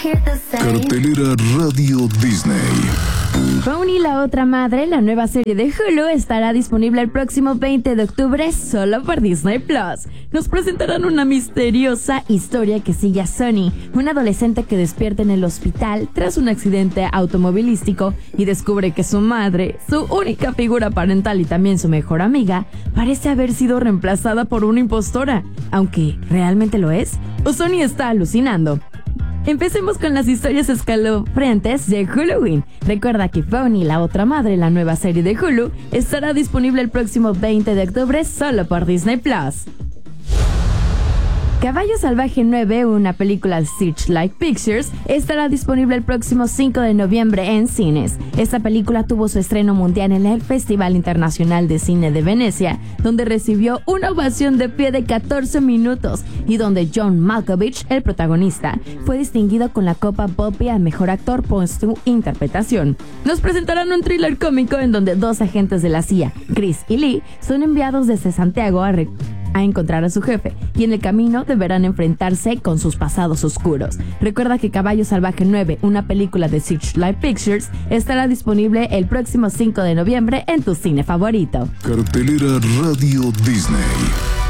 Cartelera Radio Disney. Pony, la otra madre, la nueva serie de Hulu, estará disponible el próximo 20 de octubre solo por Disney Plus. Nos presentarán una misteriosa historia que sigue a Sunny, una adolescente que despierta en el hospital tras un accidente automovilístico y descubre que su madre, su única figura parental y también su mejor amiga, parece haber sido reemplazada por una impostora, aunque ¿realmente lo es? ¿O Sunny está alucinando? Empecemos con las historias escalofriantes de Halloween. Recuerda que Pony, la otra madre, la nueva serie de Hulu, estará disponible el próximo 20 de octubre solo por Disney Plus. Caballo Salvaje 9, una película de Searchlight Pictures, estará disponible el próximo 5 de noviembre en cines. Esta película tuvo su estreno mundial en el Festival Internacional de Cine de Venecia, donde recibió una ovación de pie de 14 minutos y donde John Malkovich, el protagonista, fue distinguido con la Copa Poppy al mejor actor por su interpretación. Nos presentarán un thriller cómico en donde dos agentes de la CIA, Chris y Lee, son enviados desde Santiago a encontrar a su jefe, y en el camino deberán enfrentarse con sus pasados oscuros. Recuerda que Caballo Salvaje 9, una película de Searchlight Pictures, estará disponible el próximo 5 de noviembre en tu cine favorito. Cartelera Radio Disney.